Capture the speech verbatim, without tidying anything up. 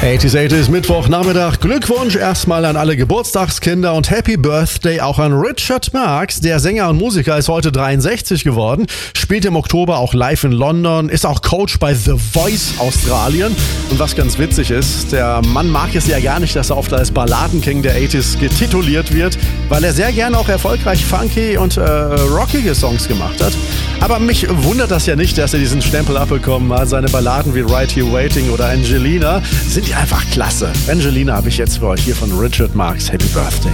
achtzig achtzig Mittwochnachmittag. Glückwunsch erstmal an alle Geburtstagskinder und Happy Birthday auch an Richard Marx. Der Sänger und Musiker ist heute dreiundsechzig geworden, spielt im Oktober auch live in London, ist auch Coach bei The Voice Australien. Und was ganz witzig ist, der Mann mag es ja gar nicht, dass er oft als Balladenking der achtziger getituliert wird, weil er sehr gerne auch erfolgreich funky und äh, rockige Songs gemacht hat. Aber mich wundert das ja nicht, dass er diesen Stempel abbekommen hat. Seine Balladen wie Right Here Waiting oder Angelina sind ja einfach klasse. Angelina habe ich jetzt für euch hier von Richard Marx. Happy Birthday.